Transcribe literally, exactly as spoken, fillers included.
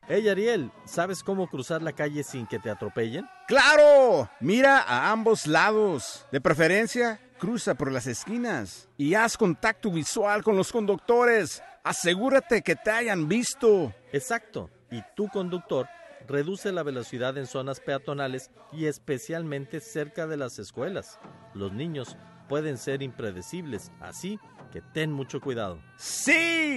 Hey Ariel, ¿sabes cómo cruzar la calle sin que te atropellen? ¡Claro! Mira a ambos lados. De preferencia, cruza por las esquinas y haz contacto visual con los conductores. Asegúrate que te hayan visto. Exacto. Y tu conductor reduce la velocidad en zonas peatonales y especialmente cerca de las escuelas. Los niños pueden ser impredecibles, así que ten mucho cuidado. ¡Sí!